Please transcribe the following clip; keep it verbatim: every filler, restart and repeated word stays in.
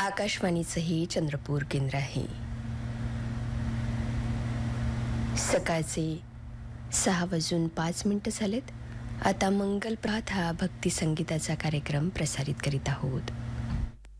आकाशवाणीचं हे चंद्रपूर केंद्र आहे. सकाळचे सहा वाजून पाच मिनिटं झालेत. आता मंगल प्रभात हा भक्ती संगीताचा कार्यक्रम प्रसारित करीत आहोत.